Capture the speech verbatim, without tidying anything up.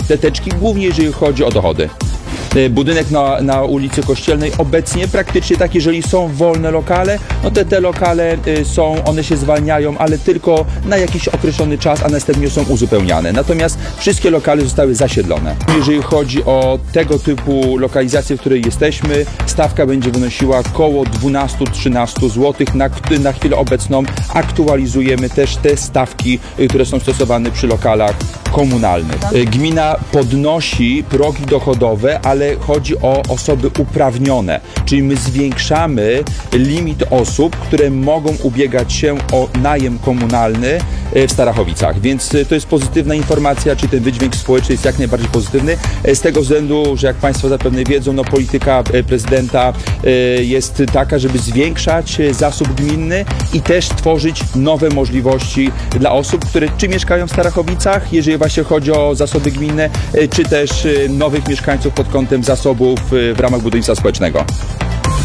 te teczki, głównie jeżeli chodzi o dochody. Budynek na, na ulicy Kościelnej obecnie praktycznie tak, jeżeli są wolne lokale, no te, te lokale y, są, one się zwalniają, ale tylko na jakiś określony czas, a następnie są uzupełniane. Natomiast wszystkie lokale zostały zasiedlone. Jeżeli chodzi o tego typu lokalizację, w której jesteśmy, stawka będzie wynosiła około dwanaście do trzynastu złotych. Na, na chwilę obecną aktualizujemy też te stawki, y, które są stosowane przy lokalach komunalnych. Y, gmina podnosi progi dochodowe, ale chodzi o osoby uprawnione, czyli my zwiększamy limit osób, które mogą ubiegać się o najem komunalny w Starachowicach, więc to jest pozytywna informacja, czyli ten wydźwięk społeczny jest jak najbardziej pozytywny, z tego względu, że jak Państwo zapewne wiedzą, no polityka prezydenta jest taka, żeby zwiększać zasób gminny i też tworzyć nowe możliwości dla osób, które czy mieszkają w Starachowicach, jeżeli właśnie chodzi o zasoby gminne, czy też nowych mieszkańców pod kątem zasobów w ramach budownictwa społecznego.